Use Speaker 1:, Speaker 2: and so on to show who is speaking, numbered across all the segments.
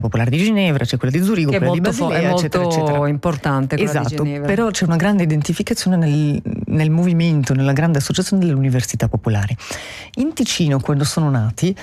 Speaker 1: Popolare di Ginevra, c'è quella di Zurigo, quella di Basilea, eccetera, eccetera.
Speaker 2: È molto importante quella di
Speaker 1: Esatto,
Speaker 2: Ginevra.
Speaker 1: però c'è una grande identificazione nel movimento, nella grande associazione delle università popolari. In Ticino, quando sono nati,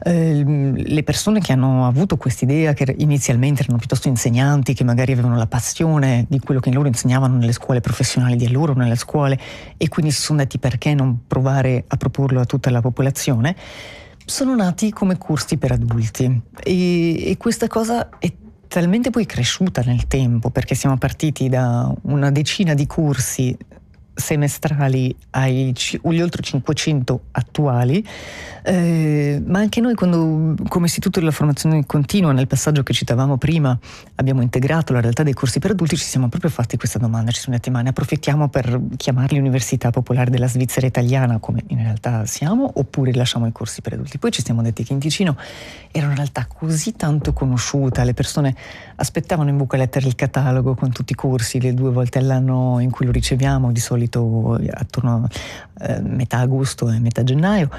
Speaker 1: le persone che hanno avuto quest'idea, che inizialmente erano piuttosto insegnanti, che magari avevano la passione di quello che loro insegnavano nelle scuole professionali di allora, nelle scuole, e quindi si sono detti perché non provare a proporlo a tutta la popolazione, sono nati come corsi per adulti e questa cosa è talmente poi cresciuta nel tempo, perché siamo partiti da una decina di corsi semestrali agli oltre 500 attuali, ma anche noi come Istituto della Formazione Continua, nel passaggio che citavamo prima, abbiamo integrato la realtà dei corsi per adulti, ci siamo proprio fatti questa domanda, ci siamo detti ma ne approfittiamo per chiamarli Università Popolare della Svizzera Italiana come in realtà siamo, oppure lasciamo i corsi per adulti? Poi ci siamo detti che in Ticino era una realtà così tanto conosciuta, le persone aspettavano in buca lettera il catalogo con tutti i corsi, le 2 volte all'anno in cui lo riceviamo, di solito attorno a metà agosto e metà gennaio,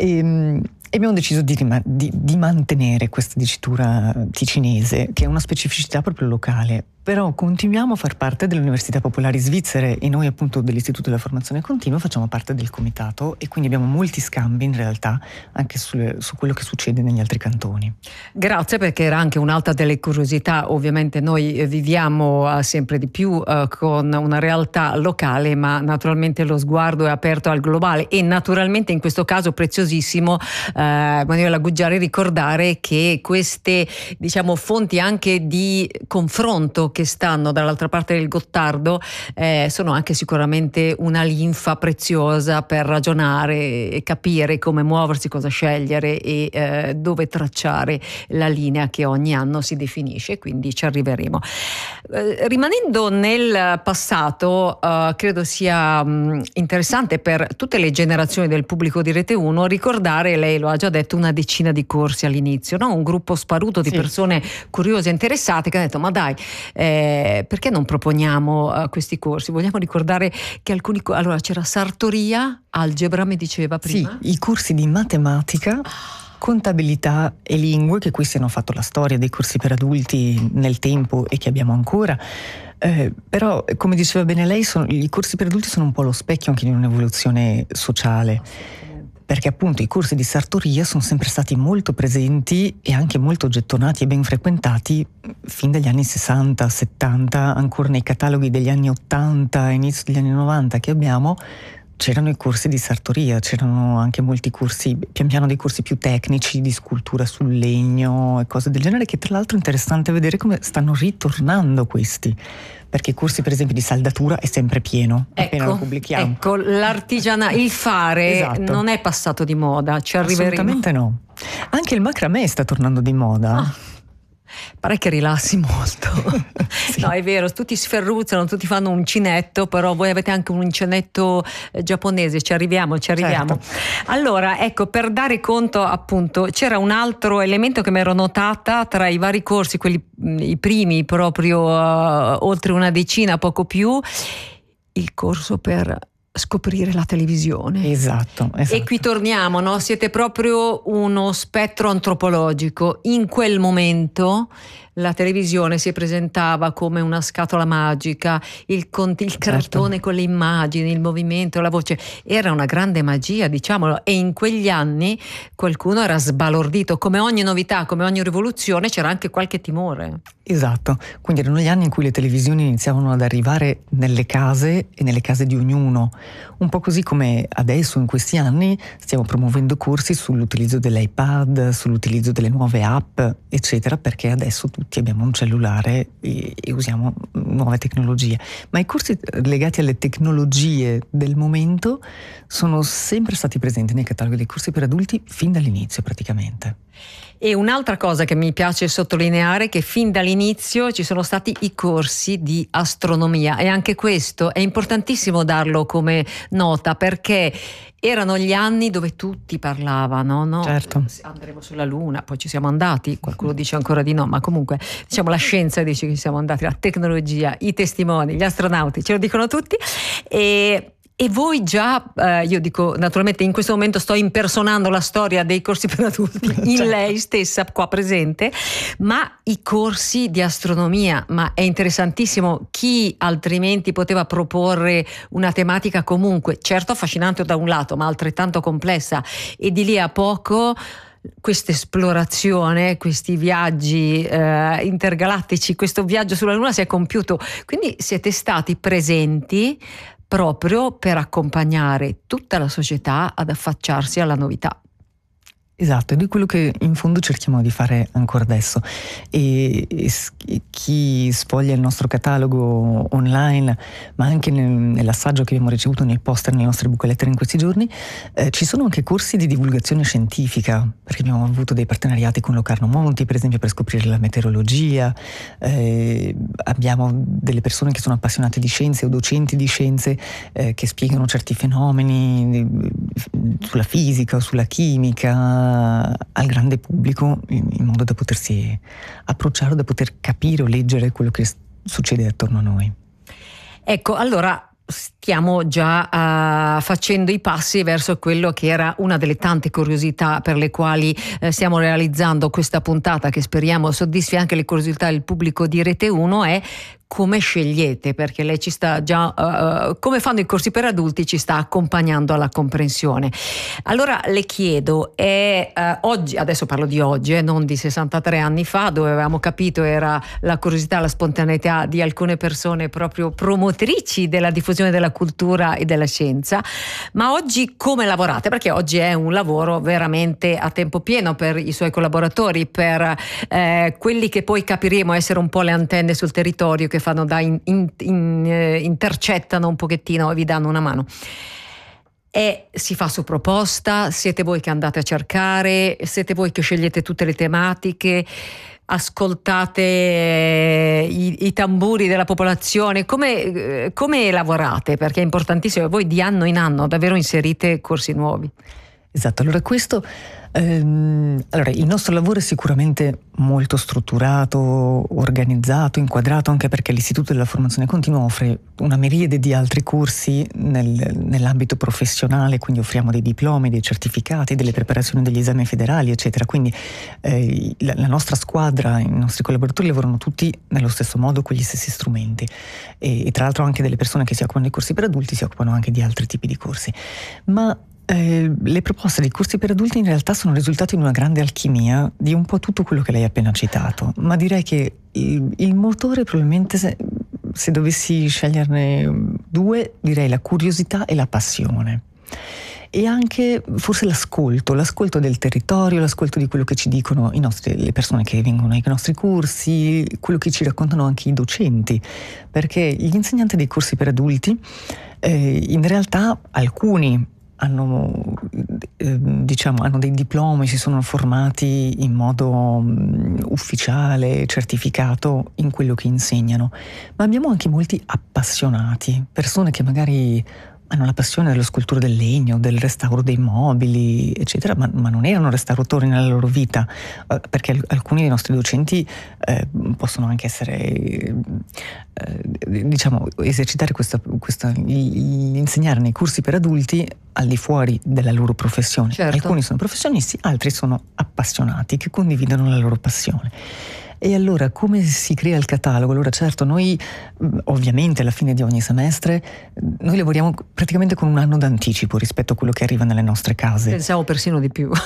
Speaker 1: e abbiamo deciso di mantenere questa dicitura ticinese, che è una specificità proprio locale, però continuiamo a far parte delle università popolari svizzere e noi appunto dell'Istituto della Formazione Continua facciamo parte del comitato e quindi abbiamo molti scambi in realtà anche su quello che succede negli altri cantoni.
Speaker 2: Grazie, perché era anche un'altra delle curiosità. Ovviamente noi viviamo sempre di più con una realtà locale, ma naturalmente lo sguardo è aperto al globale e naturalmente in questo caso preziosissimo Manuela Guggiari ricordare che queste fonti anche di confronto che stanno dall'altra parte del Gottardo sono anche sicuramente una linfa preziosa per ragionare e capire come muoversi, cosa scegliere e dove tracciare la linea che ogni anno si definisce, quindi ci arriveremo. Rimanendo nel passato, credo sia interessante per tutte le generazioni del pubblico di Rete 1 ricordare, lei lo ha già detto, una decina di corsi all'inizio, no? Un gruppo sparuto di persone curiose e interessate che hanno detto ma dai, perché non proponiamo questi corsi? Vogliamo ricordare che alcuni allora c'era sartoria, algebra, mi diceva prima?
Speaker 1: Sì, i corsi di matematica, contabilità e lingue, che questi hanno fatto la storia dei corsi per adulti nel tempo e che abbiamo ancora. Però, come diceva bene lei, i corsi per adulti sono un po' lo specchio anche di un'evoluzione sociale, perché appunto i corsi di sartoria sono sempre stati molto presenti e anche molto gettonati e ben frequentati fin dagli anni 60, 70, ancora nei cataloghi degli anni 80, inizio degli anni 90 che abbiamo. C'erano i corsi di sartoria, c'erano anche molti corsi, pian piano dei corsi più tecnici di scultura sul legno e cose del genere, che tra l'altro è interessante vedere come stanno ritornando questi, perché i corsi per esempio di saldatura è sempre pieno, appena lo pubblichiamo.
Speaker 2: Ecco, l'artigianato, il fare non è passato di moda, ci arriveremo.
Speaker 1: Assolutamente no. Anche il macramè sta tornando di moda.
Speaker 2: Pare che rilassi molto. Sì. No, è vero, tutti sferruzzano, tutti fanno uncinetto, però voi avete anche un uncinetto giapponese, ci arriviamo. Certo. Allora, ecco, per dare conto appunto, c'era un altro elemento che mi ero notata tra i vari corsi, quelli i primi proprio oltre una decina, poco più, il corso per scoprire la televisione.
Speaker 1: Esatto.
Speaker 2: E qui torniamo, no? Siete proprio uno spettro antropologico. In quel momento la televisione si presentava come una scatola magica, il cartone con le immagini, il movimento, la voce, era una grande magia, diciamolo, e in quegli anni qualcuno era sbalordito, come ogni novità, come ogni rivoluzione c'era anche qualche timore.
Speaker 1: Esatto, quindi erano gli anni in cui le televisioni iniziavano ad arrivare nelle case e nelle case di ognuno, un po' così come adesso in questi anni stiamo promuovendo corsi sull'utilizzo dell'iPad, sull'utilizzo delle nuove app, eccetera, perché adesso tutti abbiamo un cellulare e usiamo nuove tecnologie. Ma i corsi legati alle tecnologie del momento sono sempre stati presenti nei cataloghi dei corsi per adulti fin dall'inizio praticamente.
Speaker 2: E un'altra cosa che mi piace sottolineare è che fin dall'inizio ci sono stati i corsi di astronomia, e anche questo è importantissimo darlo come nota, perché erano gli anni dove tutti parlavano, no?
Speaker 1: Certo.
Speaker 2: Andremo sulla Luna, poi ci siamo andati, qualcuno dice ancora di no, ma comunque diciamo la scienza dice che siamo andati, la tecnologia, i testimoni, gli astronauti ce lo dicono tutti, e E voi già, io dico naturalmente in questo momento sto impersonando la storia dei corsi per adulti in
Speaker 1: Certo.
Speaker 2: lei stessa qua presente, ma i corsi di astronomia, ma è interessantissimo, chi altrimenti poteva proporre una tematica comunque, certo affascinante da un lato, ma altrettanto complessa, e di lì a poco questa esplorazione, questi viaggi intergalattici, questo viaggio sulla Luna si è compiuto, quindi siete stati presenti proprio per accompagnare tutta la società ad affacciarsi alla novità.
Speaker 1: Esatto, ed è quello che in fondo cerchiamo di fare ancora adesso. E chi sfoglia il nostro catalogo online, ma anche nell'assaggio che abbiamo ricevuto nel poster, nelle nostre buche-lettere in questi giorni, ci sono anche corsi di divulgazione scientifica, perché abbiamo avuto dei partenariati con Locarno Monti, per esempio, per scoprire la meteorologia. Abbiamo delle persone che sono appassionate di scienze o docenti di scienze che spiegano certi fenomeni sulla fisica o sulla chimica al grande pubblico, in modo da potersi approcciare, da poter capire o leggere quello che succede attorno a noi.
Speaker 2: Ecco, allora stiamo già facendo i passi verso quello che era una delle tante curiosità per le quali stiamo realizzando questa puntata, che speriamo soddisfi anche le curiosità del pubblico di Rete 1, è come scegliete, perché lei ci sta già, come fanno i corsi per adulti, ci sta accompagnando alla comprensione. Allora le chiedo, oggi, adesso parlo di oggi, non di 63 anni fa, dove avevamo capito era la curiosità, la spontaneità di alcune persone proprio promotrici della diffusione della cultura e della scienza, ma oggi come lavorate? Perché oggi è un lavoro veramente a tempo pieno per i suoi collaboratori, per quelli che poi capiremo essere un po' le antenne sul territorio, che fanno da intercettano un pochettino e vi danno una mano. E si fa su proposta? Siete voi che andate a cercare? Siete voi che scegliete tutte le tematiche? Ascoltate i tamburi della popolazione? Come lavorate? Perché è importantissimo, voi di anno in anno davvero inserite corsi nuovi.
Speaker 1: Esatto, allora il nostro lavoro è sicuramente molto strutturato, organizzato, inquadrato, anche perché l'Istituto della Formazione Continua offre una miriade di altri corsi nell'ambito professionale, quindi offriamo dei diplomi, dei certificati, delle preparazioni degli esami federali, eccetera. Quindi la nostra squadra, i nostri collaboratori lavorano tutti nello stesso modo, con gli stessi strumenti, e tra l'altro anche delle persone che si occupano di corsi per adulti si occupano anche di altri tipi di corsi. Ma le proposte dei corsi per adulti in realtà sono risultate in una grande alchimia di un po' tutto quello che lei ha appena citato, ma direi che il motore probabilmente, se dovessi sceglierne due, direi la curiosità e la passione. E anche forse l'ascolto del territorio, l'ascolto di quello che ci dicono le persone che vengono ai nostri corsi, quello che ci raccontano anche i docenti, perché gli insegnanti dei corsi per adulti in realtà alcuni hanno dei diplomi, si sono formati in modo ufficiale, certificato in quello che insegnano, ma abbiamo anche molti appassionati, persone che magari hanno la passione dello scultura del legno, del restauro dei mobili, eccetera, ma non erano restauratori nella loro vita, perché alcuni dei nostri docenti possono anche essere, esercitare insegnare nei corsi per adulti al di fuori della loro professione.
Speaker 2: Certo.
Speaker 1: Alcuni sono professionisti, altri sono appassionati che condividono la loro passione. E allora come si crea il catalogo? Allora certo, noi ovviamente alla fine di ogni semestre noi lavoriamo praticamente con un anno d'anticipo rispetto a quello che arriva nelle nostre case.
Speaker 2: Pensavo persino di più.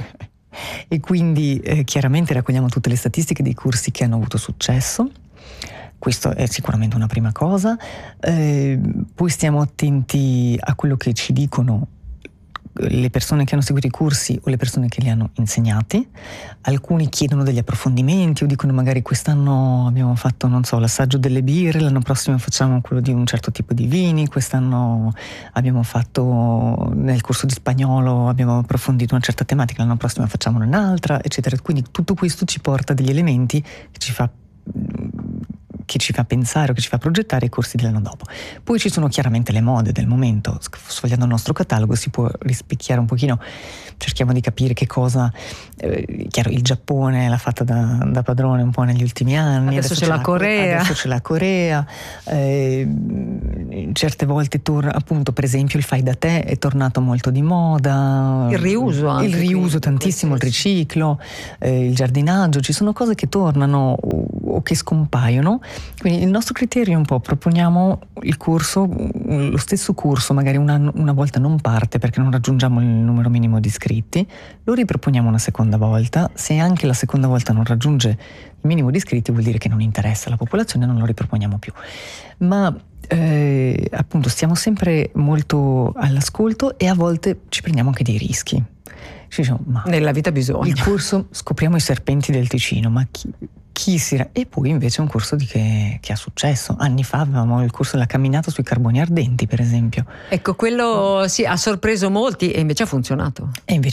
Speaker 1: E quindi chiaramente raccogliamo tutte le statistiche dei corsi che hanno avuto successo. Questo è sicuramente una prima cosa. Poi stiamo attenti a quello che ci dicono le persone che hanno seguito i corsi o le persone che li hanno insegnati. Alcuni chiedono degli approfondimenti o dicono magari quest'anno abbiamo fatto, l'assaggio delle birre, l'anno prossimo facciamo quello di un certo tipo di vini, quest'anno abbiamo fatto nel corso di spagnolo, abbiamo approfondito una certa tematica, l'anno prossimo facciamo un'altra, eccetera. Quindi tutto questo ci porta degli elementi che ci fa che ci fa pensare o che ci fa progettare i corsi dell'anno dopo. Poi ci sono chiaramente le mode del momento. Sfogliando il nostro catalogo si può rispecchiare un pochino, cerchiamo di capire che cosa, chiaro, il Giappone l'ha fatta da padrone un po' negli ultimi anni,
Speaker 2: adesso c'è la Corea,
Speaker 1: certe volte appunto, per esempio il fai da te è tornato molto di moda,
Speaker 2: il riuso anche,
Speaker 1: tantissimo, il riciclo, il giardinaggio, ci sono cose che tornano o che scompaiono. Quindi il nostro criterio è un po': proponiamo il corso, lo stesso corso magari una volta non parte perché non raggiungiamo il numero minimo di iscritti, lo riproponiamo una seconda volta. Se anche la seconda volta non raggiunge il minimo di iscritti, vuol dire che non interessa alla popolazione, non lo riproponiamo più. Ma appunto stiamo sempre molto all'ascolto e a volte ci prendiamo anche dei rischi. Ci diciamo, ma
Speaker 2: nella vita bisogna.
Speaker 1: Il corso scopriamo i serpenti del Ticino, ma chi si... E poi invece è un corso che ha successo. Anni fa avevamo il corso della camminata sui carboni ardenti, per esempio.
Speaker 2: Ecco, quello sì, ha sorpreso molti e invece ha funzionato.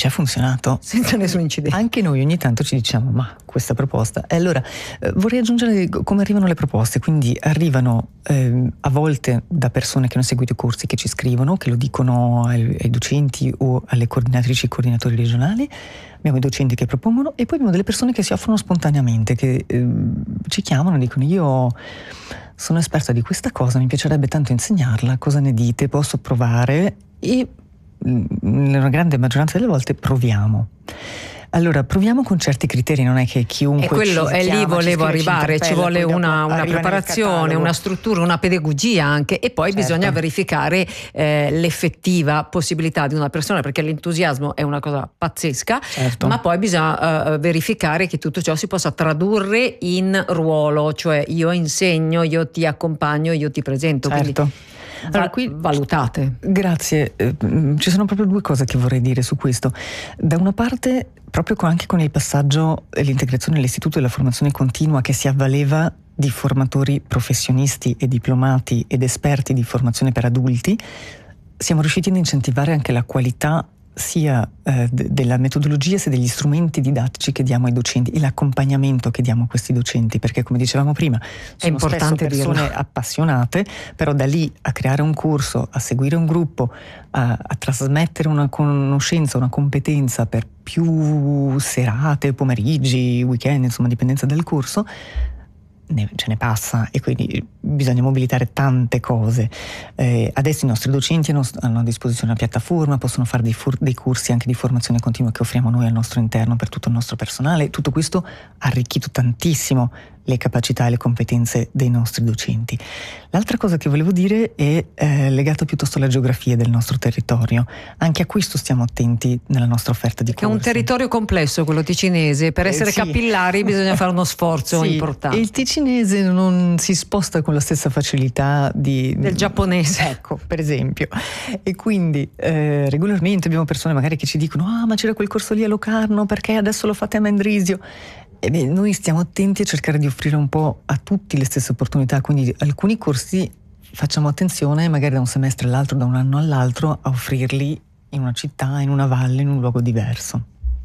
Speaker 1: Senza nessun incidente. Anche noi ogni tanto ci diciamo, ma questa proposta... E allora vorrei aggiungere come arrivano le proposte. Quindi arrivano a volte da persone che hanno seguito i corsi, che ci scrivono, che lo dicono ai docenti o alle coordinatrici e coordinatori regionali. Abbiamo i docenti che propongono e poi abbiamo delle persone che si offrono spontaneamente, che ci chiamano e dicono: io sono esperta di questa cosa, mi piacerebbe tanto insegnarla, cosa ne dite? Posso provare? E nella grande maggioranza delle volte proviamo. Allora, proviamo con certi criteri, non è che chiunque...
Speaker 2: E quello è lì volevo arrivare, ci vuole una preparazione, una struttura, una pedagogia anche, e poi bisogna verificare l'effettiva possibilità di una persona, perché l'entusiasmo è una cosa pazzesca, ma poi bisogna verificare che tutto ciò si possa tradurre in ruolo, cioè io insegno, io ti accompagno, io ti presento. Quindi allora, qui valutate.
Speaker 1: Grazie. Ci sono proprio due cose che vorrei dire su questo. Da una parte, proprio anche con il passaggio e l'integrazione dell'Istituto della Formazione Continua, che si avvaleva di formatori professionisti e diplomati ed esperti di formazione per adulti, siamo riusciti ad incentivare anche la qualità sia della metodologia sia degli strumenti didattici che diamo ai docenti e l'accompagnamento che diamo a questi docenti, perché come dicevamo prima sono spesso persone appassionate, però da lì a creare un corso, a seguire un gruppo, a trasmettere una conoscenza, una competenza per più serate, pomeriggi, weekend, insomma, a dipendenza del corso, ce ne passa, e quindi bisogna mobilitare tante cose. Adesso i nostri docenti hanno a disposizione una piattaforma, possono fare dei corsi anche di formazione continua che offriamo noi al nostro interno per tutto il nostro personale. Tutto questo ha arricchito tantissimo le capacità e le competenze dei nostri docenti. L'altra cosa che volevo dire è legata piuttosto alla geografia del nostro territorio. Anche a questo stiamo attenti nella nostra offerta di corsi.
Speaker 2: È un territorio complesso quello ticinese, per essere capillari bisogna fare uno sforzo importante.
Speaker 1: Il ticinese non si sposta con la stessa facilità del
Speaker 2: giapponese,
Speaker 1: ecco, per esempio, e quindi regolarmente abbiamo persone magari che ci dicono: ma c'era quel corso lì a Locarno, perché adesso lo fate a Mendrisio? Noi stiamo attenti a cercare di offrire un po' a tutti le stesse opportunità, quindi alcuni corsi facciamo attenzione magari da un semestre all'altro, da un anno all'altro, a offrirli in una città, in una valle, in un luogo diverso.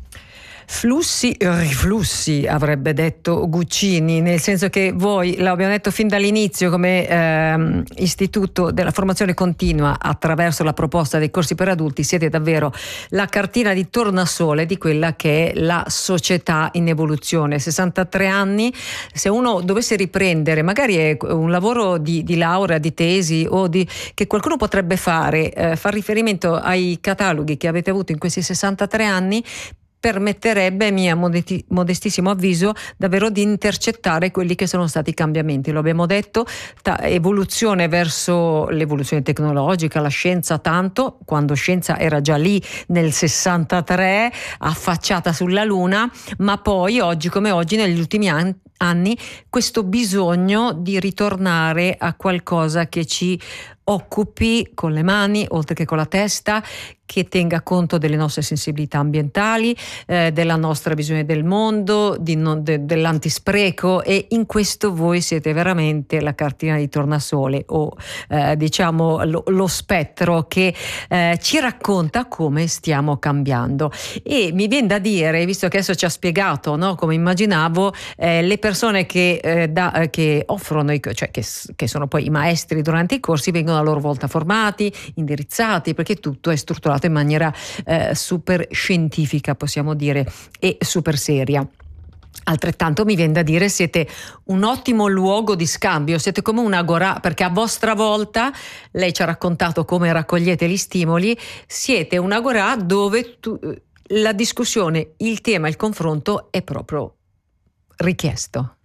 Speaker 2: Flussi e riflussi, avrebbe detto Guccini, nel senso che voi, l'abbiamo detto fin dall'inizio, come istituto della formazione continua, attraverso la proposta dei corsi per adulti, siete davvero la cartina di tornasole di quella che è la società in evoluzione. 63 anni, se uno dovesse riprendere, magari è un lavoro di laurea, di tesi o che qualcuno potrebbe fare, far riferimento ai cataloghi che avete avuto in questi 63 anni, permetterebbe, mio modestissimo avviso, davvero di intercettare quelli che sono stati i cambiamenti. Lo abbiamo detto, evoluzione verso l'evoluzione tecnologica, la scienza tanto, quando scienza era già lì nel 63, affacciata sulla Luna, ma poi oggi come oggi, negli ultimi anni, questo bisogno di ritornare a qualcosa che ci occupi con le mani oltre che con la testa, che tenga conto delle nostre sensibilità ambientali, della nostra visione del mondo, dell'antispreco, e in questo voi siete veramente la cartina di tornasole o diciamo lo spettro che ci racconta come stiamo cambiando. E mi viene da dire, visto che adesso ci ha spiegato, no, come immaginavo, le persone che offrono, cioè che sono poi i maestri durante i corsi, vengono a loro volta formati, indirizzati, perché tutto è strutturato in maniera super scientifica, possiamo dire, e super seria. Altrettanto mi viene da dire, siete un ottimo luogo di scambio, siete come un'agorà, perché a vostra volta, lei ci ha raccontato come raccogliete gli stimoli, siete un'agorà dove la discussione, il tema, il confronto è proprio richiesto.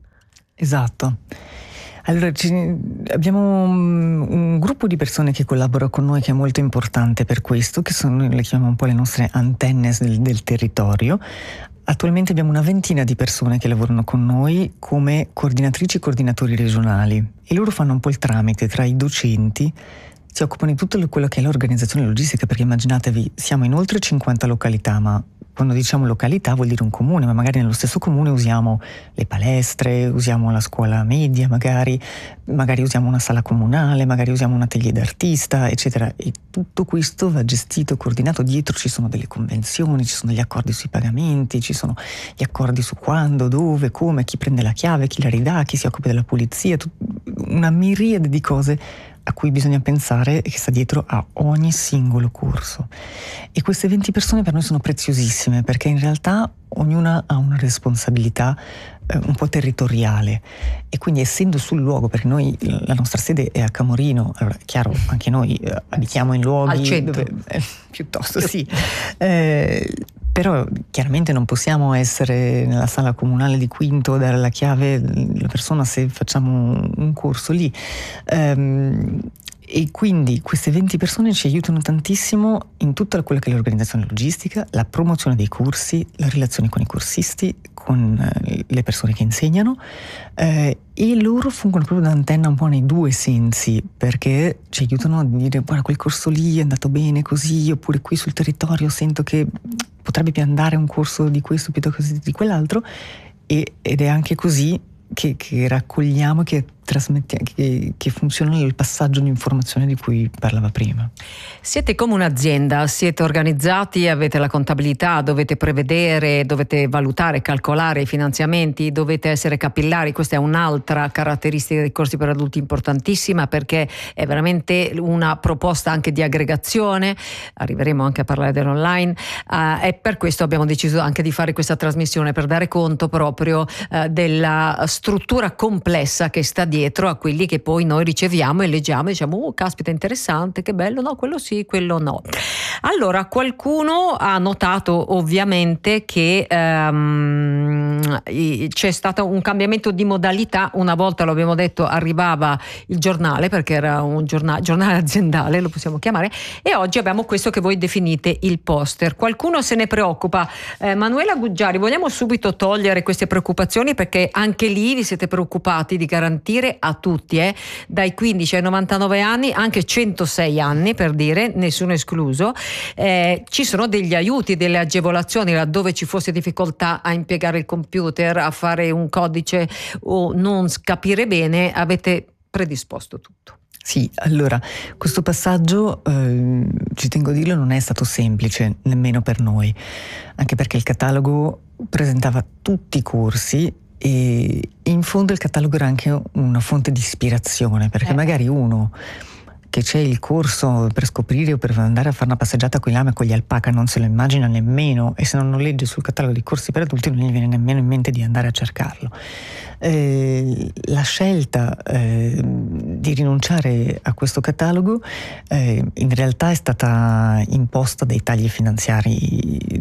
Speaker 1: Esatto. Allora, abbiamo un gruppo di persone che collabora con noi che è molto importante per questo, che sono, le chiamiamo un po' le nostre antenne del territorio. Attualmente abbiamo una ventina di persone che lavorano con noi come coordinatrici e coordinatori regionali, e loro fanno un po' il tramite tra i docenti, si occupano di tutto quello che è l'organizzazione logistica, perché immaginatevi, siamo in oltre 50 località, ma quando diciamo località vuol dire un comune, ma magari nello stesso comune usiamo le palestre, usiamo la scuola media, magari usiamo una sala comunale, magari usiamo un atelier d'artista, eccetera. E tutto questo va gestito, coordinato. Dietro ci sono delle convenzioni, ci sono degli accordi sui pagamenti, ci sono gli accordi su quando, dove, come, chi prende la chiave, chi la ridà, chi si occupa della pulizia, una miriade di cose a cui bisogna pensare e che sta dietro a ogni singolo corso. E queste 20 persone per noi sono preziosissime, perché in realtà ognuna ha una responsabilità un po' territoriale, e quindi essendo sul luogo, perché noi la nostra sede è a Camorino, allora chiaro, anche noi abitiamo in luoghi
Speaker 2: al centro
Speaker 1: dove, piuttosto sì, però chiaramente non possiamo essere nella sala comunale di Quinto, dare la chiave alla persona se facciamo un corso lì. E quindi queste 20 persone ci aiutano tantissimo in tutta quella che è l'organizzazione logistica, la promozione dei corsi, la relazione con i corsisti, con le persone che insegnano, e loro fungono proprio da antenna un po' nei due sensi, perché ci aiutano a dire: guarda, quel corso lì è andato bene così, oppure qui sul territorio sento che potrebbe andare un corso di questo piuttosto che di quell'altro, ed è anche così che raccogliamo, che trasmettiamo, che funziona il passaggio di informazione di cui parlava prima.
Speaker 2: Siete come un'azienda, siete organizzati, avete la contabilità, dovete prevedere, dovete valutare, calcolare i finanziamenti, dovete essere capillari. Questa è un'altra caratteristica dei corsi per adulti importantissima, perché è veramente una proposta anche di aggregazione. Arriveremo anche a parlare dell'online, e per questo abbiamo deciso anche di fare questa trasmissione, per dare conto proprio della struttura complessa che sta dietro a quelli che poi noi riceviamo e leggiamo e diciamo: oh, caspita, interessante, che bello, no, quello sì, quello no. Allora, qualcuno ha notato ovviamente che c'è stato un cambiamento di modalità. Una volta, lo abbiamo detto, arrivava il giornale, perché era un giornale aziendale, lo possiamo chiamare, e oggi abbiamo questo che voi definite il poster. Qualcuno se ne preoccupa. Manuela Guggiari, vogliamo subito togliere queste preoccupazioni, perché anche lì vi siete preoccupati di garantire a tutti, dai 15 ai 99 anni, anche 106 anni per dire, nessuno escluso. Ci sono degli aiuti, delle agevolazioni laddove ci fosse difficoltà a impiegare il computer, a fare un codice o non capire bene, avete predisposto tutto.
Speaker 1: Sì, allora, questo passaggio, ci tengo a dirlo, non è stato semplice nemmeno per noi, anche perché il catalogo presentava tutti i corsi, e in fondo il catalogo era anche una fonte di ispirazione, perché magari uno che c'è il corso per scoprire o per andare a fare una passeggiata con i lama e con gli alpaca non se lo immagina nemmeno, e se non lo legge sul catalogo dei corsi per adulti non gli viene nemmeno in mente di andare a cercarlo. La scelta di rinunciare a questo catalogo in realtà è stata imposta dai tagli finanziari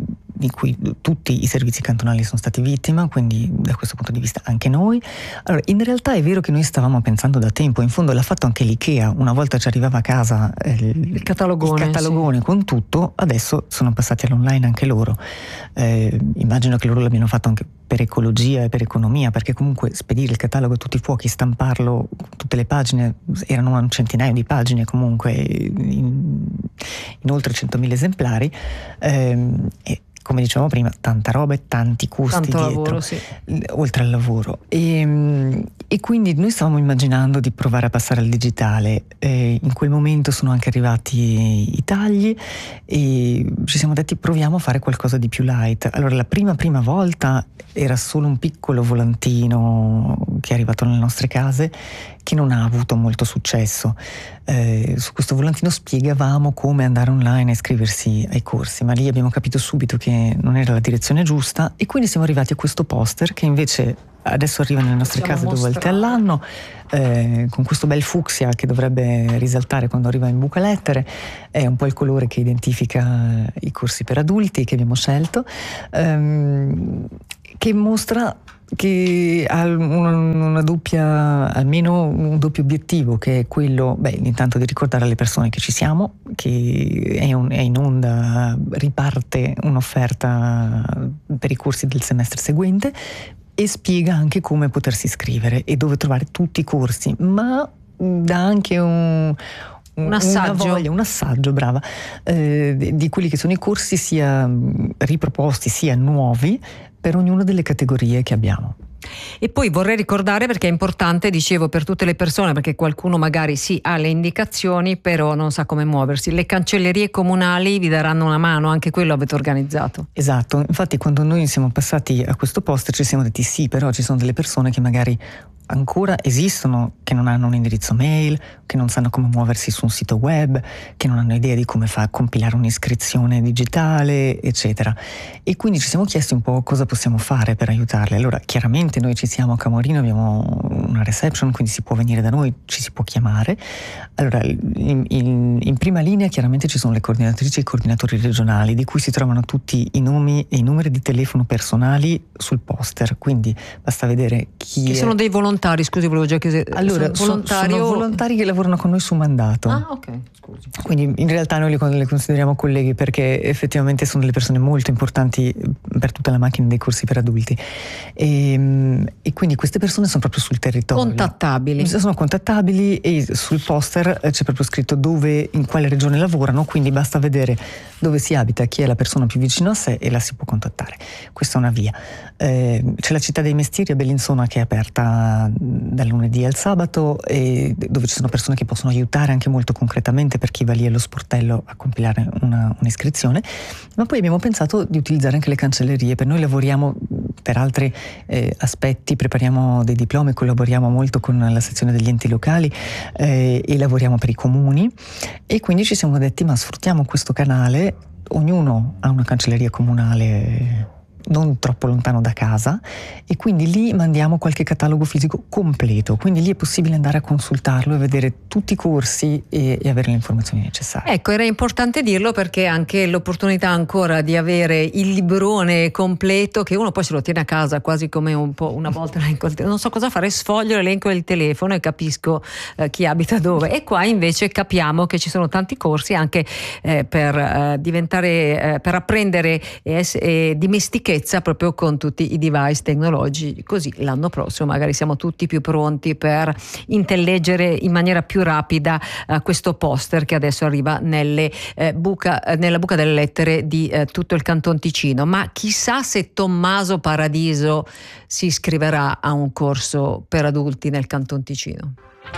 Speaker 1: di cui tutti i servizi cantonali sono stati vittima, quindi da questo punto di vista anche noi. Allora, in realtà è vero che noi stavamo pensando da tempo, in fondo l'ha fatto anche l'IKEA, una volta ci arrivava a casa il catalogone sì, con tutto, adesso sono passati all'online anche loro. Immagino che loro l'abbiano fatto anche per ecologia e per economia, perché comunque spedire il catalogo a tutti i fuochi, stamparlo, tutte le pagine, erano un centinaio di pagine comunque, in oltre 100.000 esemplari, e come dicevamo prima, tanta roba e tanti costi
Speaker 2: tanto
Speaker 1: dietro,
Speaker 2: lavoro, sì,
Speaker 1: oltre al lavoro. E quindi noi stavamo immaginando di provare a passare al digitale. In quel momento sono anche arrivati i tagli e ci siamo detti proviamo a fare qualcosa di più light. Allora la prima volta era solo un piccolo volantino che è arrivato nelle nostre case, che non ha avuto molto successo. Su questo volantino spiegavamo come andare online e iscriversi ai corsi, ma lì abbiamo capito subito che non era la direzione giusta, e quindi siamo arrivati a questo poster che invece adesso arriva nelle nostre case 2 volte all'anno, con questo bel fucsia che dovrebbe risaltare quando arriva in buca lettere. È un po' il colore che identifica i corsi per adulti che abbiamo scelto, che mostra che ha una doppia, almeno un doppio obiettivo, che è quello, intanto di ricordare alle persone che ci siamo, che è in onda, riparte un'offerta per i corsi del semestre seguente, e spiega anche come potersi iscrivere e dove trovare tutti i corsi, ma dà anche un assaggio, brava, di quelli che sono i corsi, sia riproposti sia nuovi, per ognuna delle categorie che abbiamo.
Speaker 2: E poi vorrei ricordare, perché è importante, dicevo, per tutte le persone, perché qualcuno magari sì ha le indicazioni però non sa come muoversi, le cancellerie comunali vi daranno una mano, anche quello avete organizzato.
Speaker 1: Esatto, infatti quando noi siamo passati a questo poster ci siamo detti sì, però ci sono delle persone che magari ancora esistono, che non hanno un indirizzo mail, che non sanno come muoversi su un sito web, che non hanno idea di come compilare un'iscrizione digitale, eccetera. E quindi ci siamo chiesti un po' cosa possiamo fare per aiutarle. Allora, chiaramente noi ci siamo a Camorino, abbiamo una reception, quindi si può venire da noi, ci si può chiamare. Allora, in prima linea chiaramente ci sono le coordinatrici e i coordinatori regionali, di cui si trovano tutti i nomi e i numeri di telefono personali sul poster, quindi basta vedere chi
Speaker 2: che sono dei volontari, scusi, volevo già chiedere.
Speaker 1: Allora, sono volontari che lavorano con noi su mandato.
Speaker 2: Ah, ok, scusi.
Speaker 1: Quindi in realtà noi li consideriamo colleghi, perché effettivamente sono delle persone molto importanti per tutta la macchina dei corsi per adulti. E quindi queste persone sono proprio sul territorio.
Speaker 2: Contattabili.
Speaker 1: Sono contattabili, e sul poster c'è proprio scritto dove, in quale regione lavorano, quindi basta vedere dove si abita, chi è la persona più vicino a sé, e la si può contattare. Questa è una via. C'è la città dei mestieri a Bellinzona, che è aperta dal lunedì al sabato, e dove ci sono persone che possono aiutare anche molto concretamente per chi va lì allo sportello a compilare un'iscrizione. Ma poi abbiamo pensato di utilizzare anche le cancellerie. Per noi lavoriamo per altri aspetti, prepariamo dei diplomi, collaboriamo molto con la sezione degli enti locali, e lavoriamo per i comuni, e quindi ci siamo detti ma sfruttiamo questo canale. Ognuno ha una cancelleria comunale non troppo lontano da casa, e quindi lì mandiamo qualche catalogo fisico completo, quindi lì è possibile andare a consultarlo e vedere tutti i corsi e avere le informazioni necessarie.
Speaker 2: Ecco, era importante dirlo, perché anche l'opportunità ancora di avere il librone completo, che uno poi se lo tiene a casa quasi come un po' una volta non so cosa fare, sfoglio l'elenco del telefono e capisco chi abita dove, e qua invece capiamo che ci sono tanti corsi anche per diventare, per apprendere e dimestichezza proprio con tutti i device tecnologici, così l'anno prossimo magari siamo tutti più pronti per intelleggere in maniera più rapida questo poster che adesso arriva nella buca delle lettere di tutto il Canton Ticino. Ma chissà se Tommaso Paradiso si iscriverà a un corso per adulti nel Canton Ticino.